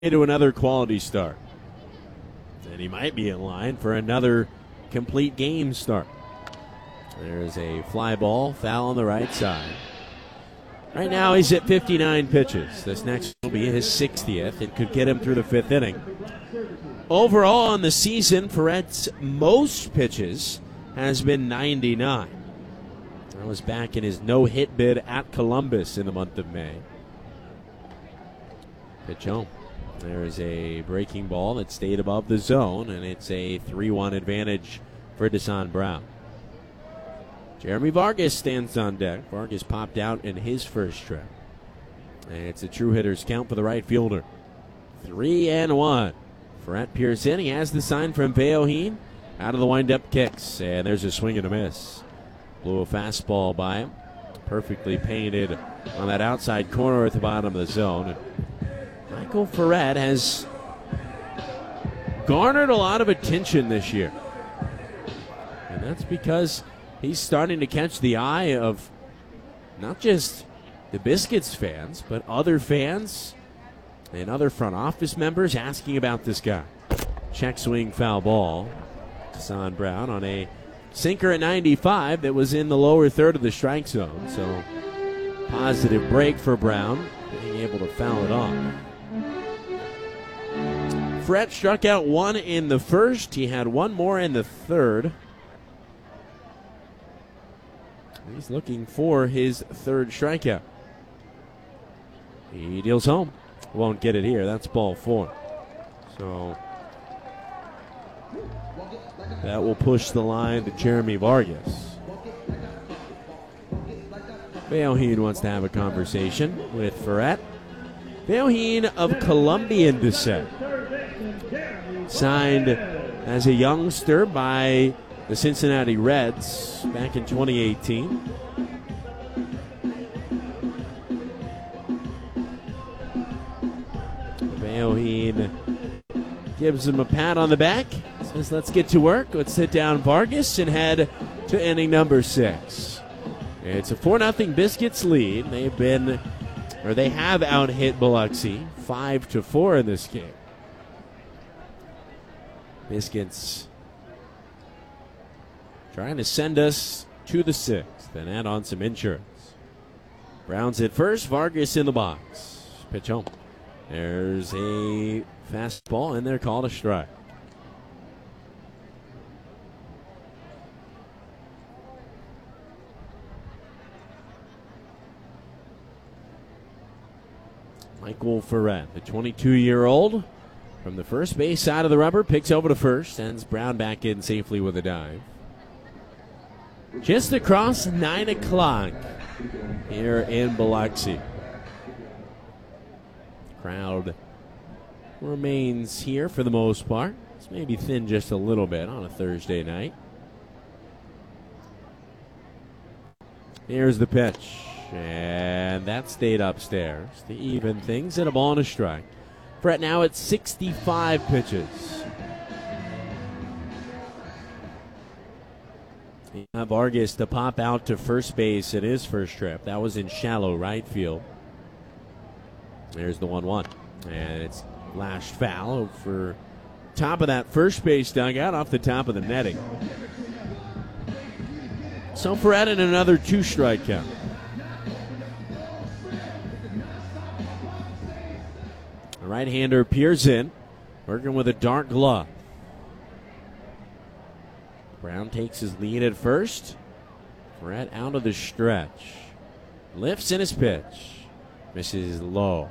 to another quality start. And he might be in line for another complete game start. There's a fly ball, foul on the right side. Right now he's at 59 pitches. This next will be his 60th. It could get him through the fifth inning. Overall on the season, Ferret's most pitches has been 99. That was back in his no-hit bid at Columbus in the month of May. Pitch home. There's a breaking ball that stayed above the zone, and it's a 3-1 advantage for Desan Brown. Jeremy Vargas stands on deck. Vargas popped out in his first trip. And it's a true hitter's count for the right fielder. 3-1. Ferret Pearson, he has the sign from Veoheen. Out of the windup kicks, and there's a swing and a miss. Blew a fastball by him. Perfectly painted on that outside corner at the bottom of the zone. Michael Ferret has garnered a lot of attention this year. And that's because he's starting to catch the eye of not just the Biscuits fans, but other fans and other front office members asking about this guy. Check swing foul ball. Desan Brown on a sinker at 95 that was in the lower third of the strike zone. So positive break for Brown, being able to foul it off. Ferret struck out one in the first. He had one more in the third. He's looking for his third strikeout. He deals home. Won't get it here. That's ball 4. So that will push the line to Jeremy Vargas. Veoheen wants to have a conversation with Ferret. Veoheen of Colombian descent. Signed as a youngster by the Cincinnati Reds back in 2018. Veoheen gives him a pat on the back. Says, let's get to work. Let's sit down Vargas and head to inning number 6. It's a 4-0 Biscuits lead. They have out-hit Biloxi 5-4 in this game. Biscuits trying to send us to the 6th and add on some insurance. Brown's at first, Vargas in the box. Pitch home. There's a fastball, and they're called a strike. Michael Ferret, the 22-year-old, from the first base side of the rubber, picks over to first, sends Brown back in safely with a dive. Just across 9 o'clock here in Biloxi. Crowd remains here for the most part. It's maybe thinned just a little bit on a Thursday night. Here's the pitch, and that stayed upstairs to even things at a ball and a strike. Ferret now at 65 pitches. Vargas to pop out to first base at his first trip. That was in shallow right field. There's the 1-1. And it's lashed foul for top of that first base dugout off the top of the netting. So Ferret in another 2-strike count. The right-hander peers in, working with a dark glove. Brown takes his lead at first. Ferret out of the stretch. Lifts in his pitch. Misses low.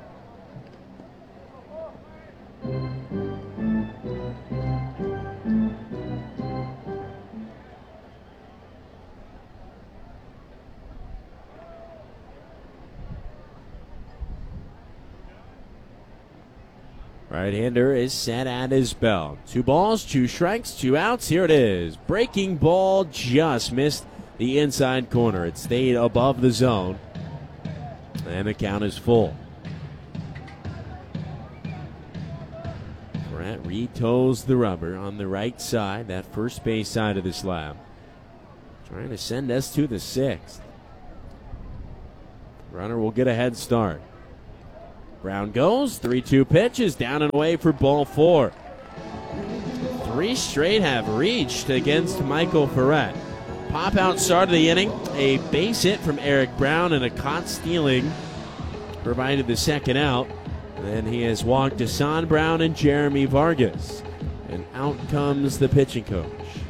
Right-hander is set at his belt. 2 balls, 2 strikes, 2 outs. Here it is. Breaking ball just missed the inside corner. It stayed above the zone. And the count is full. Ferret re-toes the rubber on the right side, that first base side of the slab. Trying to send us to the 6th. Runner will get a head start. Brown goes, 3-2 pitch is down and away for ball 4. 3 straight have reached against Michael Ferret. Pop out start of the inning, a base hit from Eric Brown and a caught stealing provided the second out. Then he has walked Desan Brown and Jeremy Vargas. And out comes the pitching coach.